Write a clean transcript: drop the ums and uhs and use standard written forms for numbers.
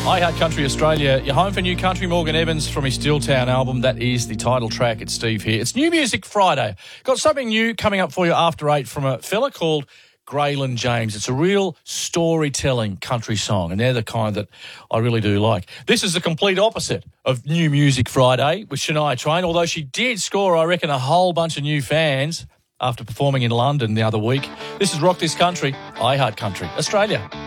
I Heart Country Australia. You're home for new country. Morgan Evans from his Steeltown album. That is the title track. It's Steve here. It's New Music Friday. Got something new coming up for you after 8 from a fella called Graylin James. It's a real storytelling country song, and they're the kind that I really do like. This is the complete opposite of New Music Friday with Shania Twain, although she did score, I reckon, a whole bunch of new fans after performing in London the other week. This is Rock This Country, I Heart Country Australia.